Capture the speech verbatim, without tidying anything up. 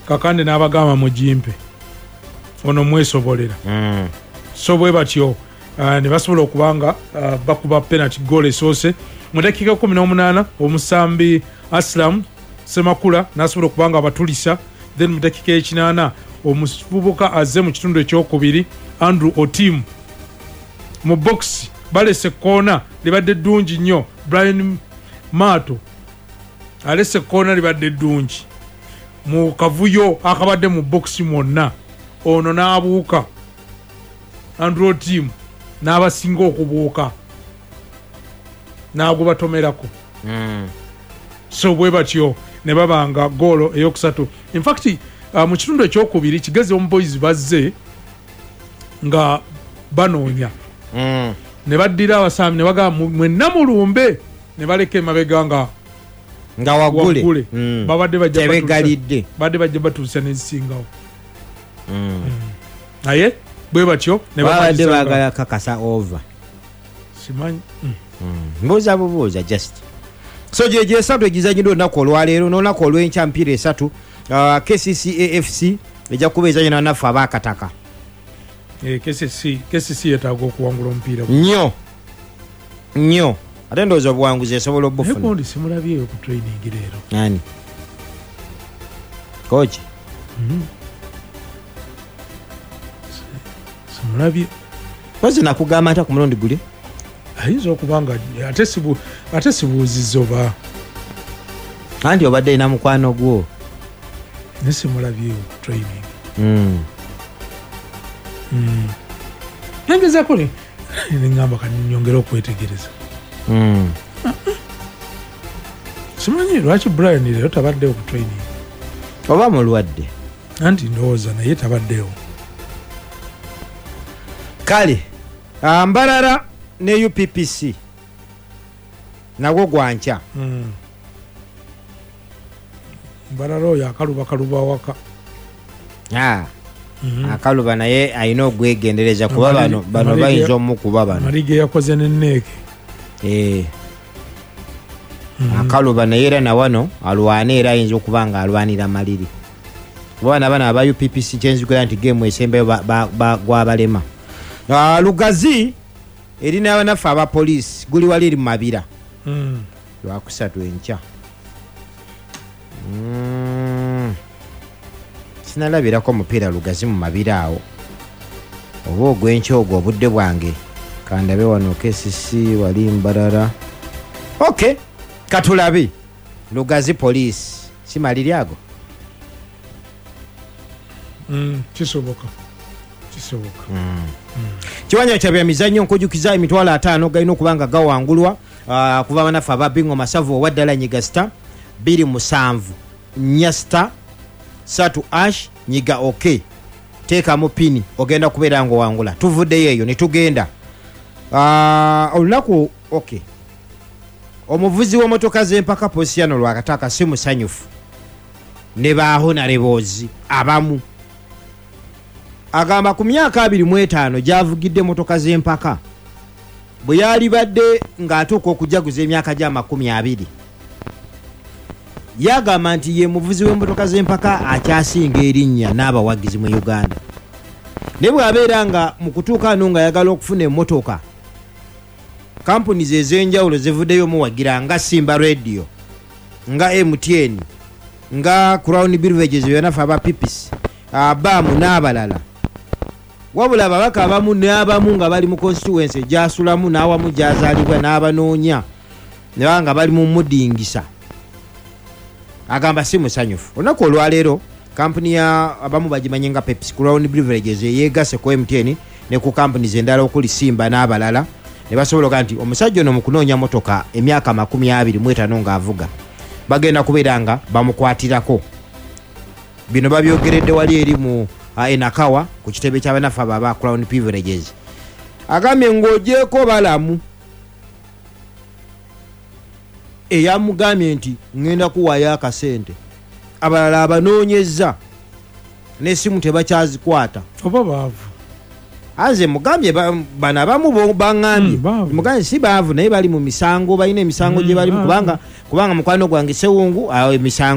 kakande n'abagamba mujimpe ono mwesobolera mm. so bwe batyo uh, ne basobola okubanga uh, bakuba penalty goal esoose mu dakiika kumi n'omunaana omusambi Aslam Semakula n'asobola okubanga abatulisa then mu dakiika ekinaana omuvubuka azze mu kitundu ekyokubiri Andrew Otim mu box balese koona libadde ddungi nnyo Brian Mato alese koona libadde ddungi mu kavuyo akabadde mu box mwonna ono n'abuuka Andrew Otim n'abasinga okubuuka n'agubatomerako mm. so bwe batyo ne babanga goolo eyokusatu in fact uh, mu kitundu ekyokubiri Kigezi Homeboyz bazze nga banoonya mm. ne baddira abasambi ne bagamba mwenna mulumbe ne baleka emabega nga nga waggule mm. babadde bajja tebegalidde badde bajja batuusa n'ezisingawo mm. naye bwe batyo ne babadde baagala kakasa over simanyi mm. mm. mbuuza bubuuza just so gye gye esatu egizanyiddwa olunaku olwaleero n'olunaku olw'enkya mpiira esatu uh, K C C A F C ejja kuba ezanyina naffe abaakataka eh, K C C K C C yetaaga okuwangula omupiira nnyo nnyo ate ndowooza obuwanguzi esobola obufuna naye simulabyeyo ku training leero ani kochi mm. simulabye pozi nakugamba nta ku mulundi guli ayinza okubanga ate sibu ate sibuuzizza oba anti obadde ina mukwano gwo naye simulabyeyo ku training mm. mm. nengezaako ne neŋŋamba kanyongera okwetegereza mm. simanyi lwaki Brian leero tabaddewo ku training oba mulwadde anti ndowooza naye tabaddewo kale Mbarara ne U P P C nagwo gwankya mm. Mbarara oyo akaluba kaluba waka ah. mm-hmm. akaluba naye alina ogwegendereza kuba bano bano bayinza omukuba bano Marige yakoze n'enneeke eh. mm-hmm. akaluba naye era nawano alwane era ayinza okuba nga alwanira maliri bwana bana aba U P P C kyenzigula nti game esembe gwabalema uh, Lugazi erina abanaffe aba police guli wali eri mu mabira mm. lwakusatu enkya mm. sinalabirako omupiira Lugazi mu mabira awo oba ogwenkya ogwo obudde bwange kandabe wano K C C wali Mbarara okay katulabi Lugazi police simaliri ago mm. kisoboka kisoboka mm. mm. kiwanja kya byamizannyo nkujukiza emitwalo ataano galina okubanga gawangulwa uh, kuva banafu ababingo masavu owaddala nyiga sita bbiri musanvu nnya sita satu ash nyiga ok teekamu pini ogenda kubeera nga owangula tuvuddeyo eyo ne tugenda uh, olunaku ok omuvuzi w'emmotoka z'empaka Posiyano Lwakataka si musanyufu ne baahonarebozi abamu agamba ku myaka abiri mu etaano gy'avugidde emmotoka z'empaka bwe yalibadde ng'atuuka okujaguza emyaka gy'amakumi abiri yagamba nti ye muvuzi w'emmotoka z'empaka akyasinga erinnya n'abawagizi mu Uganda ne bw'abeera nga mu kutuuka ano nga yagala okufuna emmotoka kampuni ze ez'enjawulo zivuddeyo omuwagira nga Simba Radio nga M T N nga Crown Beverages byonaffe aba Pipisi abamu n'abalala wabula ababaka abamu n'abamu nga bali mu constituency gyasulamu n'awamu gyazaalibwa n'abanoonya ne baba nga bali mu mudingisa agamba si musanyufu olunaku olwaleero kampuni ya abamu bagimanye nga Pepsi Crown Beverages yeegase ku M T N ne ku kampuni z'endala okuli Simba n'abalala ne basobola oga nti omusajja ono mu kunoonya motoka emyaka makumi abiri mu etaano ng'avuga bagenda kubeera nga bamukwatirako bino babyogeredde wali eri mu uh, enakawa ku kitebe ky'abanafu abo aba Crown Beverages agambye ng'ogyeko balamu eyamugambye nti ngenda kuwaayo akasente abalala abanoonyezza n'essimu tebakyazikwata oba baavu anze mugambye bana abamu baŋŋambye mm, mugambye si baavu naye bali mu misango balina emisango mm, gye balimu kubanga kubanga mukwano gwange Sewungu awo emisango